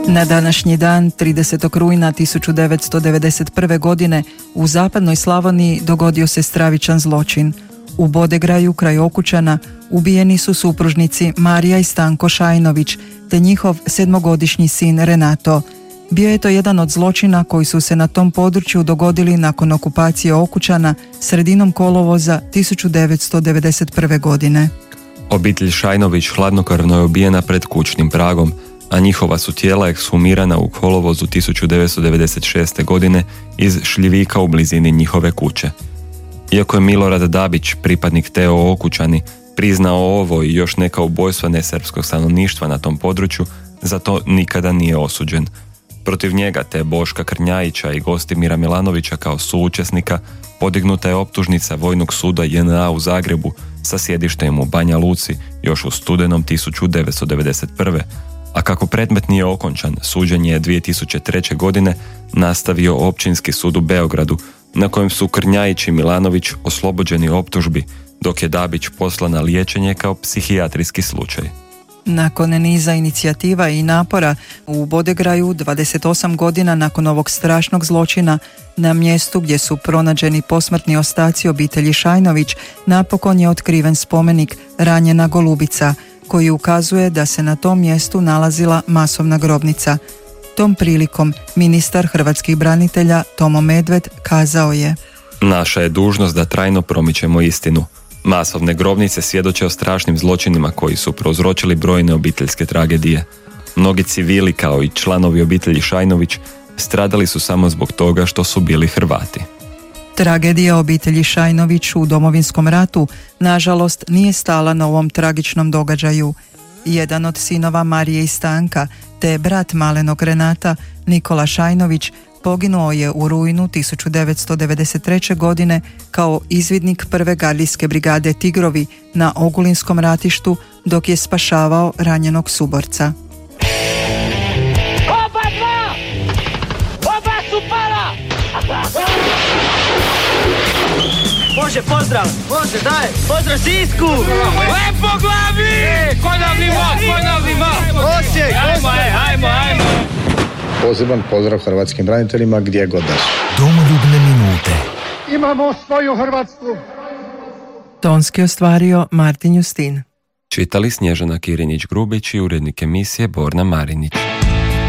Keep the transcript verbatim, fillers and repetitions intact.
Na današnji dan, tridesetog rujna tisuću devetsto devedeset prve. godine, u zapadnoj Slavoniji dogodio se stravičan zločin. U Bodegraju, kraj Okučana, ubijeni su supružnici Marija i Stanko Šajnović, te njihov sedmogodišnji sin Renato. Bio je to jedan od zločina koji su se na tom području dogodili nakon okupacije Okučana sredinom kolovoza tisuću devetsto devedeset prve. godine. Obitelj Šajnović hladnokrvno je ubijena pred kućnim pragom, a njihova su tijela ekshumirana u kolovozu tisuću devetsto devedeset šeste. godine iz šljivika u blizini njihove kuće. Iako je Milorad Dabić, pripadnik T O Okučani, priznao ovo i još neka ubojstva nesrpskog stanovništva na tom području, za to nikada nije osuđen. Protiv njega te Boška Krnjajića i Gostimira Milanovića kao suučesnika podignuta je optužnica Vojnog suda J N A u Zagrebu sa sjedištem u Banja Luci još u studenom tisuću devetsto devedeset prve. A kako predmet nije okončan, suđenje je dvije tisuće treće. godine nastavio Općinski sud u Beogradu, na kojem su Krnjajić i Milanović oslobođeni optužbi, dok je Dabić poslan na liječenje kao psihijatrijski slučaj. Nakon niza inicijativa i napora u Bodegraju, dvadeset osam godina nakon ovog strašnog zločina, na mjestu gdje su pronađeni posmrtni ostaci obitelji Šajnović, napokon je otkriven spomenik Ranjena golubica, koji ukazuje da se na tom mjestu nalazila masovna grobnica. Tom prilikom ministar hrvatskih branitelja Tomo Medved kazao je: Naša je dužnost da trajno promičemo istinu. Masovne grobnice svjedoče o strašnim zločinima koji su prouzročili brojne obiteljske tragedije. Mnogi civili kao i članovi obitelji Šajnović stradali su samo zbog toga što su bili Hrvati. Tragedija obitelji Šajnović u Domovinskom ratu, nažalost, nije stala na ovom tragičnom događaju. Jedan od sinova Marije i Stanka, te brat malenog Renata, Nikola Šajnović, poginuo je u rujnu tisuću devetsto devedeset treće. godine kao izvidnik prve gardijske brigade Tigrovi na Ogulinskom ratištu dok je spašavao ranjenog suborca. Oba dva! Oba su pala! Može, pozdrav! Može, daj! Pozdrav Sisku! Lepo glavi! Ponovni most, ponovni most! Osijek! Ajmo, ajmo, ajmo! Poseban pozdrav hrvatskim braniteljima gdje god da su. Domoljubne minute. Imamo svoju Hrvatsku. Tonski ostvario Martin Justin. Čitali Snježana Kirinić-Grubić i urednik emisije Borna Marinić.